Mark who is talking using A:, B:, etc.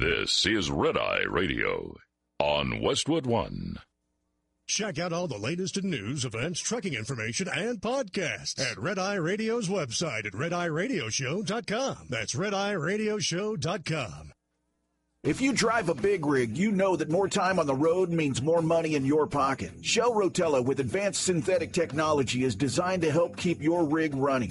A: This is Red Eye Radio on Westwood One.
B: Check out all the latest in news, events, trucking information, and podcasts at Red Eye Radio's website at RedEyeRadioshow.com. That's RedEyeRadioshow.com.
C: If you drive a big rig, you know that more time on the road means more money in your pocket. Shell Rotella with advanced synthetic technology is designed to help keep your rig running.